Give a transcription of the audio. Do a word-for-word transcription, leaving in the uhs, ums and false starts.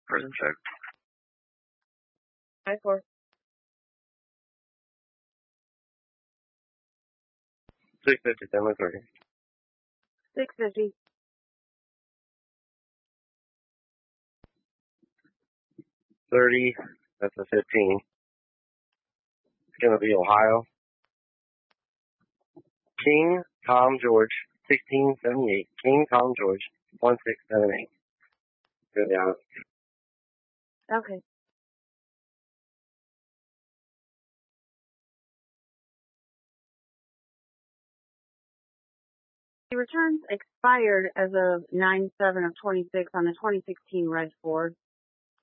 Prison check. Five four. six fifty, ten thirty. six fifty. thirty, that's a fifteen. It's going to be Ohio. King Tom George, sixteen seventy-eight. King Tom George, one six seven eight. Good, yeah. Okay. The returns expired as of nine seven of twenty-six on the twenty sixteen Red Ford.